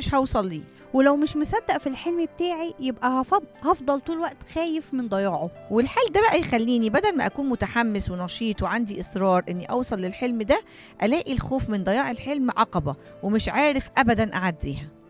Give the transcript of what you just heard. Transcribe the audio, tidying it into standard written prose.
مش هوصل ليه. ولو مش مصدق في الحلم بتاعي يبقى هفضل طول الوقت خايف من ضياعه. والحال ده بقى يخليني بدل ما أكون متحمس ونشيط وعندي إصرار إني أوصل للحلم ده، ألاقي الخوف من ضياع الحلم عقبة ومش عارف أبدا أعديها.